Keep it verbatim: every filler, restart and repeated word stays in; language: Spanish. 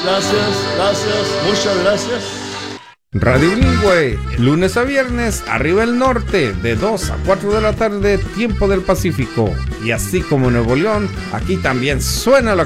gracias, gracias, muchas gracias. Radio Bilingüe, lunes a viernes, arriba el norte, de dos a cuatro de la tarde, tiempo del Pacífico. Y así como Nuevo León, aquí también suena la